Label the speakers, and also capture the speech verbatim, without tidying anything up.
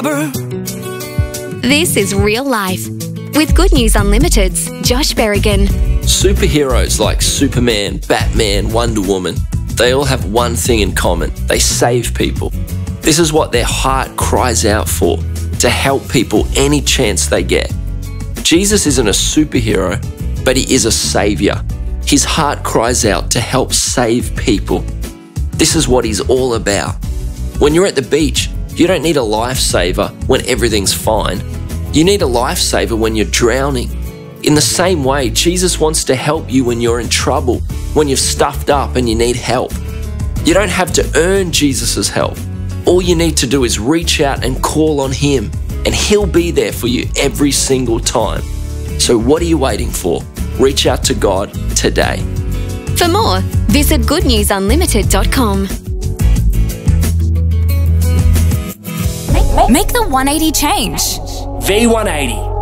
Speaker 1: This is Real Life with Good News Unlimited's Josh Berrigan.
Speaker 2: Superheroes like Superman, Batman, Wonder Woman, they all have one thing in common. They save people. This is what their heart cries out for, to help people any chance they get. Jesus isn't a superhero, but he is a saviour. His heart cries out to help save people. This is what he's all about. When you're at the beach, you don't need a lifesaver when everything's fine. You need a lifesaver when you're drowning. In the same way, Jesus wants to help you when you're in trouble, when you've stuffed up and you need help. You don't have to earn Jesus' help. All you need to do is reach out and call on him, and he'll be there for you every single time. So what are you waiting for? Reach out to God today.
Speaker 1: For more, visit good news unlimited dot com.
Speaker 3: Make the one eighty change.
Speaker 4: V one eighty.